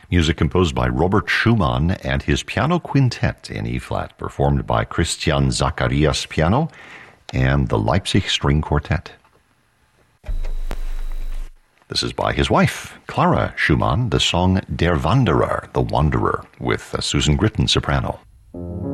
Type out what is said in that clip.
Music composed by Robert Schumann and his piano quintet in E-flat, performed by Christian Zacharias piano and the Leipzig String Quartet. This is by his wife, Clara Schumann, the song Der Wanderer, the Wanderer, with Susan Gritton soprano.